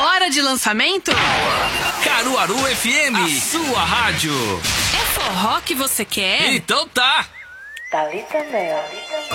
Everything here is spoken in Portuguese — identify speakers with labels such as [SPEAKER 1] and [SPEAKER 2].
[SPEAKER 1] Bora de lançamento?
[SPEAKER 2] Caruaru FM, a sua rádio.
[SPEAKER 1] É forró que você quer?
[SPEAKER 2] Então tá.
[SPEAKER 3] Thalita Mel.